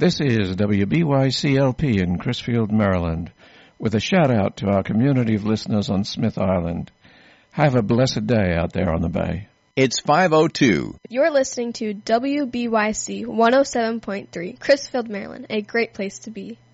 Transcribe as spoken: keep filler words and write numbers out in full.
This is W B Y C L P in Crisfield, Maryland, with a shout-out to our community of listeners on Smith Island. Have a blessed day out there on the bay. It's five oh two. You're listening to W B Y C one oh seven point three, Crisfield, Maryland, a great place to be.